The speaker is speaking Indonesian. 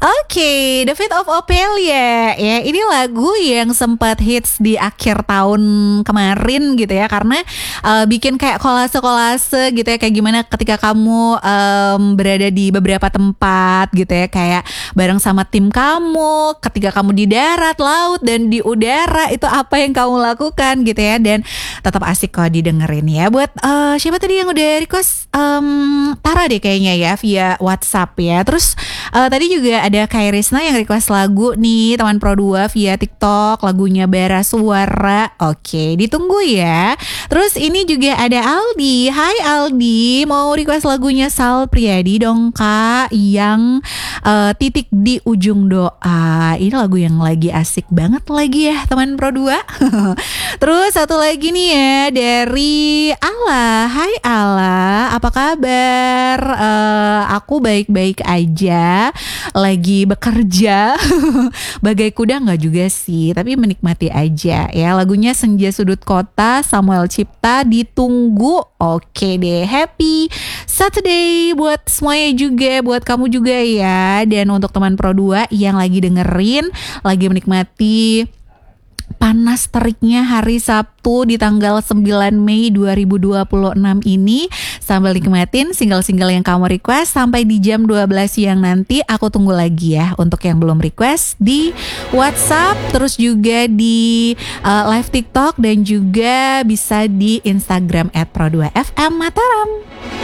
Oke, The Fate of Ophelia ya. Ini lagu yang sempat hits di akhir tahun kemarin gitu ya, karena bikin kayak kolase-kolase gitu ya, kayak gimana ketika kamu berada di beberapa tempat gitu ya, kayak bareng sama tim kamu, ketika kamu di darat, laut, dan di udara, itu apa yang kamu lakukan gitu ya. Dan tetap asik kok didengerin ya. Buat siapa tadi yang udah request, Tara deh kayaknya ya, via WhatsApp ya. Terus tadi juga ada Kairisna yang request lagu nih, teman Pro 2 via TikTok, lagunya Bara Suara. Oke, ditunggu ya. Terus ini juga ada Aldi. Hai Aldi, mau request lagunya Sal Priadi dong Kak, yang titik di ujung doa. Ini lagu yang lagi asik banget lagi ya, teman Pro 2. Terus satu lagi nih ya, dari Ala. Hai Ala, apa kabar? Aku baik-baik aja, lagi bekerja. Bagai kuda nggak juga sih, tapi menikmati aja ya. Lagunya Senja Sudut Kota, Samuel Cipta, ditunggu. Oke deh, happy Saturday buat semuanya juga, buat kamu juga ya. Dan untuk teman Pro 2 yang lagi dengerin, lagi menikmati panas teriknya hari Sabtu di tanggal 9 Mei 2026 ini, sambil nikmatin single-single yang kamu request sampai di jam 12 siang nanti. Aku tunggu lagi ya untuk yang belum request di WhatsApp, terus juga di live TikTok, dan juga bisa di Instagram @pro2fm Mataram.